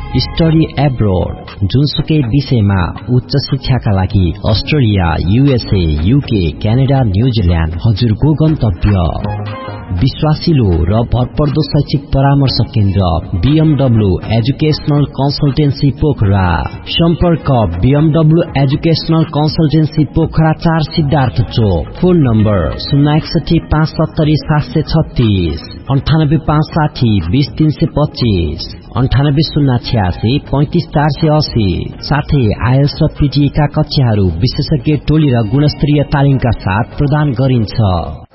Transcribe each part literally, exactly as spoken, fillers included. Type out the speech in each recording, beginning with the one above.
Study abroad, जुनसुकै विषयमा उच्च शिक्षाका लागि Australia, USA, UK, Canada, New Zealand हजुरको गन्तव्य। विश्वासिलो र भरपर्दो शैक्षिक परामर्श केन्द्र बीएमडब्ल्यू एजुकेशनल कन्सल्टेन्सी पोखरा। सम्पर्क बीएमडब्ल्यू एजुकेशनल कन्सल्टेन्सी पोखरा चार सिद्धार्थ चोक। फोन नम्बर शून्य एकसठी पाँच सत्तरी सात सय छत्तीस, अन्ठानब्बे पाँच साठी बीस तीन सय पच्चीस, अन्ठानब्बे शून्य छ्यासी पैंतिस चार सय अस्सी। साथै आइएल्स र पीटीए का कक्षाहरू विशेषज्ञ टोली र गुणस्तरीय तालिमका साथ प्रदान गरिन्छ।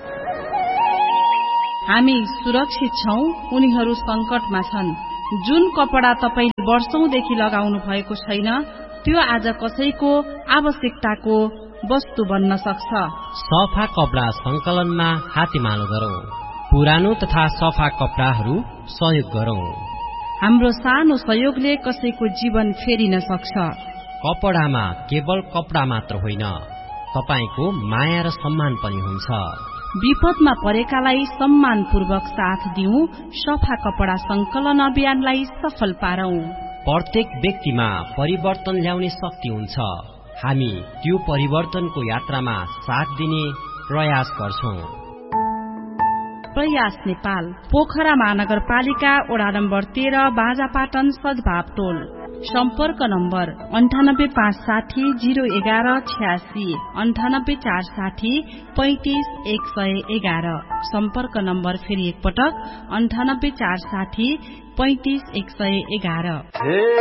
हामी सुरक्षित छौं, उनीहरू संकटमा छन्। जुन कपडा तपाईले वर्षौंदेखि लगाउनु भएको छैन, त्यो आज कसैको आवश्यकताको वस्तु बन्न सक्छ। सफा कपडा संकलनमा हातेमालो गरौं, पुरानो तथा सफा कपडाहरू सहयोग गरौं। हाम्रो सानो सहयोगले कसैको जीवन फेरिन सक्छ। कपडामा केवल कपडा मात्र होइन, तपाईको माया र सम्मान पनि हुन्छ। विपदमा परेकालाई सम्मानपूर्वक साथ दिउँ, सफा कपडा संकलन अभियानलाई सफल पारौं। प्रत्येक व्यक्तिमा परिवर्तन ल्याउने शक्ति हुन्छ। हामी त्यो परिवर्तनको यात्रामा साथ दिने प्रयास गर्छौं। प्रयास नेपाल, पोखरा महानगरपालिका, वडा नम्बर तेह्र, बाजापाटन, सद्भाव टोल। सम्पर्क नम्बर अन्ठानब्बे पाँच साठी जीरो एघार छ्यासी, अन्ठानब्बे चार साठी पैंतिस एक सय एघार। सम्पर्क नम्बर फेरि एकपटक अन्ठानब्बे चार साठी पैंतिस एक सय एघार।